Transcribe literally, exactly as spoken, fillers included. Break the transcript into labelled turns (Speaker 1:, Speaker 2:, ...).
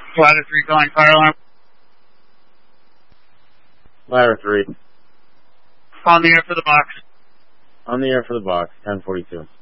Speaker 1: Ladder three calling fire alarm.
Speaker 2: Ladder three.
Speaker 1: On the air for the box.
Speaker 2: On the air for the box, ten forty-two.